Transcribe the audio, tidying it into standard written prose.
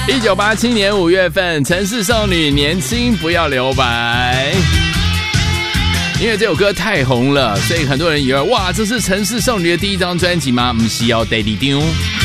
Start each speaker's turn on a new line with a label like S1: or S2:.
S1: 1987年5月份，城市少女年轻不要留白。因为这首歌太红了，所以很多人以为哇，这是城市少女的第一张专辑吗？不是哦，第二张。